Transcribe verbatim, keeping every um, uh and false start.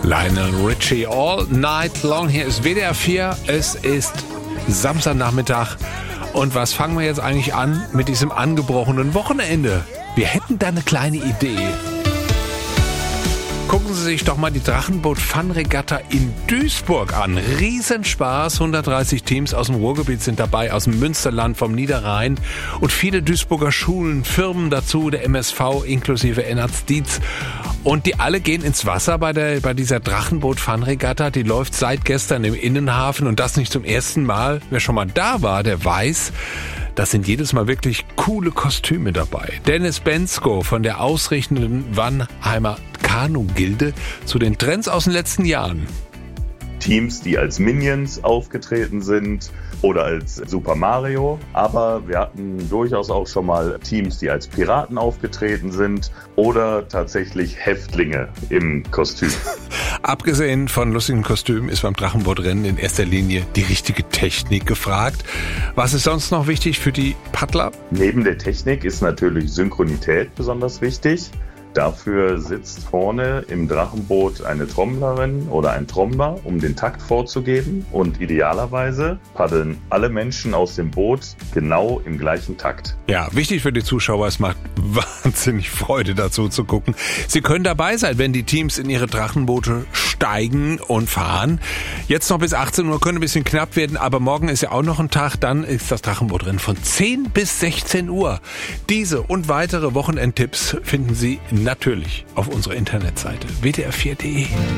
Lionel Richie, All Night Long. Hier ist W D R vier. Es ist Samstagnachmittag. Und was fangen wir jetzt eigentlich an mit diesem angebrochenen Wochenende? Wir hätten da eine kleine Idee. Gucken Sie sich doch mal die Drachenboot-Fun-Regatta in Duisburg an. Riesenspaß, hundertdreißig Teams aus dem Ruhrgebiet sind dabei, aus dem Münsterland, vom Niederrhein und viele Duisburger Schulen, Firmen dazu, der M S V inklusive Ennards Dietz. Und die alle gehen ins Wasser bei, der, bei dieser Drachenboot-Fun-Regatta. Die läuft seit gestern im Innenhafen und das nicht zum ersten Mal. Wer schon mal da war, der weiß, das sind jedes Mal wirklich coole Kostüme dabei. Dennis Bensko von der ausrichtenden Wannheimer Kanu-Gilde zu den Trends aus den letzten Jahren. Teams, die als Minions aufgetreten sind oder als Super Mario. Aber wir hatten durchaus auch schon mal Teams, die als Piraten aufgetreten sind oder tatsächlich Häftlinge im Kostüm. Abgesehen von lustigen Kostümen ist beim Drachenbootrennen in erster Linie die richtige Technik gefragt. Was ist sonst noch wichtig für die Paddler? Neben der Technik ist natürlich Synchronität besonders wichtig. Dafür sitzt vorne im Drachenboot eine Trommlerin oder ein Trommler, um den Takt vorzugeben. Und idealerweise paddeln alle Menschen aus dem Boot genau im gleichen Takt. Ja, wichtig für die Zuschauer, es macht wahnsinnig Freude dazu zu gucken. Sie können dabei sein, wenn die Teams in ihre Drachenboote steigen und fahren. Jetzt noch bis achtzehn Uhr, könnte ein bisschen knapp werden, aber morgen ist ja auch noch ein Tag. Dann ist das Drachenbootrennen von zehn bis sechzehn Uhr. Diese und weitere Wochenendtipps finden Sie natürlich auf unserer Internetseite w d r vier punkt d e.